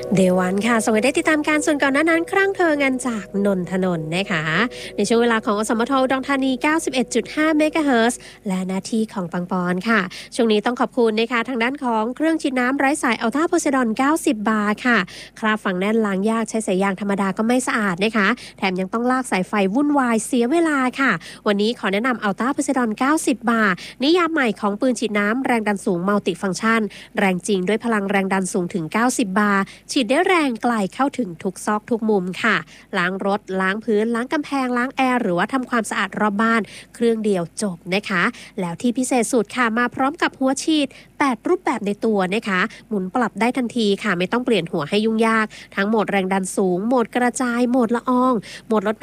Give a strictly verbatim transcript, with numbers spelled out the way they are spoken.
เดวันค่ะสวัสดีได้ติดตามการส่วนก่อนหน้านั้นครั้งเธองานจากนนทนนท์นะคะในช่วงเวลาของอสมทอุดรธานี เก้าสิบเอ็ดจุดห้า เมกะเฮิรตซ์และหน้าที่ของปังปอนค่ะช่วงนี้ต้องขอบคุณนะคะทางด้านของเครื่องฉีดน้ำไร้สายอัลต้าโพไซดอนเก้าสิบบาร์ค่ะคราบฝังแน่นล้างยากใช้สายยางธรรมดาก็ไม่สะอาดนะคะแถมยังต้องลากสายไฟวุ่นวายเสียเวลาค่ะวันนี้ขอแนะนำอัลต้าโพไซดอนเก้าสิบบาร์นิยามใหม่ของปืนฉีดน้ำแรงดันสูงมัลติฟังก์ชันแรงจริงด้วยพลังแรงดันสูงถึงเก้าสิบบาร์ฉีดได้แรงไกลเข้าถึงทุกซอกทุกมุมค่ะล้างรถล้างพื้นล้างกำแพงล้างแอร์หรือว่าทำความสะอาดรอบบ้านเครื่องเดียวจบนะคะแล้วที่พิเศษสุดค่ะมาพร้อมกับหัวฉีดแปดรูปแบบในตัวนะคะหมุนปรับได้ทันทีค่ะไม่ต้องเปลี่ยนหัวให้ยุ่งยากทั้งโหมดแรงดันสูงโหมดกระจายโหมดละอองโหมดลด